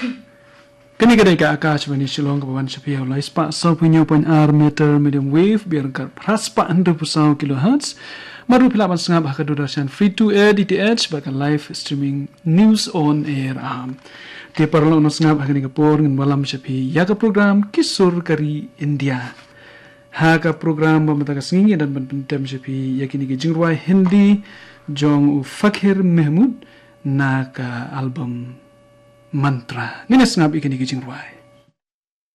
Kini kadai ka Akashvani Shillong ka Pawan Shapia Ulai Spa 100.6 meter medium wave biar ka praspa 100 kilohertz maru pilaban sengab haka durasyan free to air DTH bahkan live streaming news on air Dia parlo ono sengab haka ni kapor ngan malam Shapi ya ka program Kisur Kari India haka program pemata ka sengingi dan pentem Shapi yakini ke jingruai Hindi jong u Fakir Mahmud na ka album Mantra. Nina sengab ikan ikijing ruai.